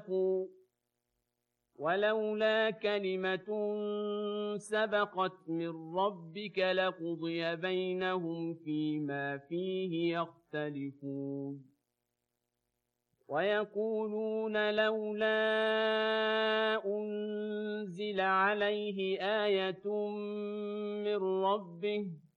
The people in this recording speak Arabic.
اخْتَلَفُوا ولولا كلمة سبقت من ربك لقضي بينهم فيما فيه يختلفون ويقولون لولا أنزل عليه آية من ربه